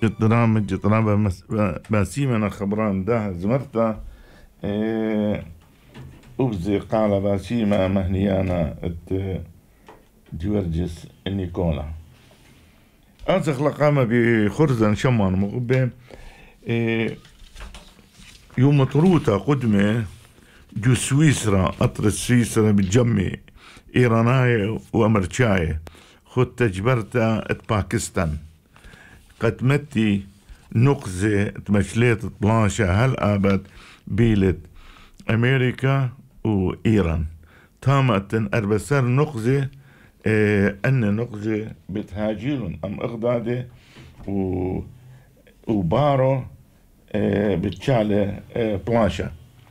جترامة باسيمنا خبران ده زمرتا أبزي قال باسيمة مهنيانا جورجس نيكولا أنسخ لقامة بخرزن شمان مغبة يوم طروتا قدمة جو سويسرا أطرس سويسرا بتجمي إيراناي وأمريكاي خد تجبرتا باكستان قد متي نقزة تمشليت طلاشة هل آبت بيلت أمريكا وإيران تامت أربسر نقزة أن نقزة بتهاجيلون أم إغدادة وبارو بتشالة بلاشة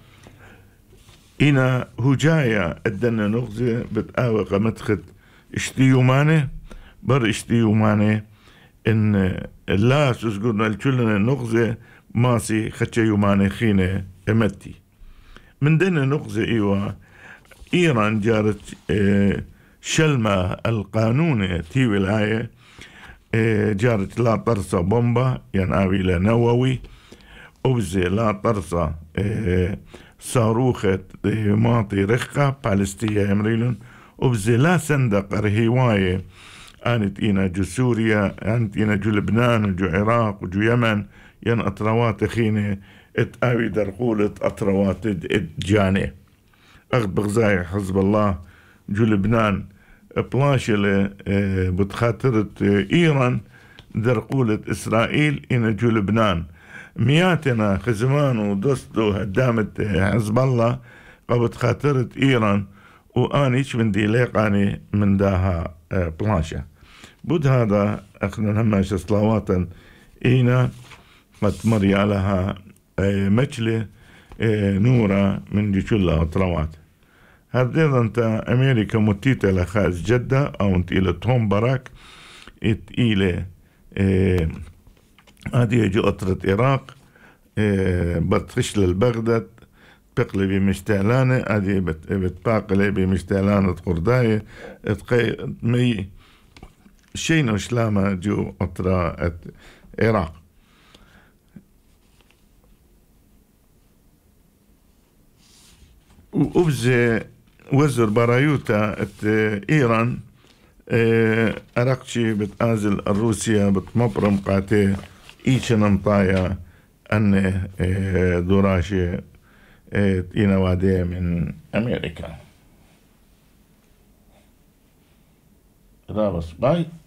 إنا هجايا أدنا نقزة بتآوق مدخت اشتيوماني بر اشتيوماني إن لا سوزقنا الكلنا نقزة ماسي خدشة يوماني خينة امتي من دنا نقزة إيوه إيران جارت شلمة القانون تي ولاية جارت لا طرصة بومبا ينعوي لنووي أبزي لا طرصة صاروخة ماطي رخة بالستية يمريلون أبزي لا صندق رهيواية آنت إينا جو سوريا آنت إينا جو لبنان وجو عراق وجو يمن ين أطروات خينة اتقاوي درقولة أطروات جاني أخذ بغزاي حزب الله جو لبنان بلاشلة بتخاطرت إيران درقولة إسرائيل إن جو لبنان مياتنا خزمان ودستو هدامت حزب الله قبت خاطرت إيران وآنيش من دي ليقاني من داها بلاشة بود هذا أخنا هماش صلواتا إينا قد مري لها مجلة نورة من جيشولها طلوات هرديد أنت أمريكا متيتة لخاز جدة أو انت إلى توم باراك إلى هذه جو أطرة العراق بتخش للبغداد بقلبي مشتعلانة هذه بتباقلي بمشتعلانة قرداية مي شينو شلامة جو أطرة العراق وأبزي وزر برايوتا إيران أرقشي بتآزل الروسيا بتمبرم قاتي إيشن مطايا أن دراشي إينا وادي من أمريكا. رابس باي.